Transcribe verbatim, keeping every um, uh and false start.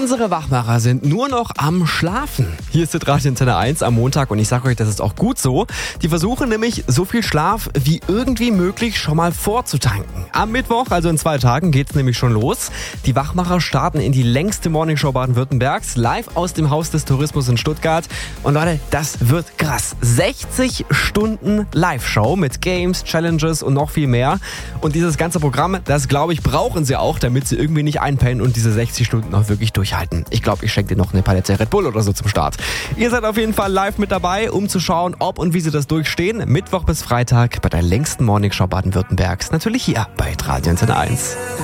Unsere Wachmacher sind nur noch am Schlafen. Hier ist das Radio Antenne eins am Montag und ich sage euch, das ist auch gut so. Die versuchen nämlich, so viel Schlaf wie irgendwie möglich schon mal vorzutanken. Am Mittwoch, also in zwei Tagen, geht's nämlich schon los. Die Wachmacher starten in die längste Morningshow Baden-Württembergs, live aus dem Haus des Tourismus in Stuttgart. Und Leute, das wird krass. sechzig Stunden Live-Show mit Games, Challenges und noch viel mehr. Und dieses ganze Programm, das glaube ich, brauchen sie auch, damit sie irgendwie nicht einpennen und diese sechzig Stunden auch wirklich durchhalten. Ich glaube, ich schenke dir noch eine Palette Red Bull oder so zum Start. Ihr seid auf jeden Fall live mit dabei, um zu schauen, ob und wie sie das durchstehen. Mittwoch bis Freitag bei der längsten Morningshow Baden-Württembergs. Natürlich hier bei Radio Antenne eins.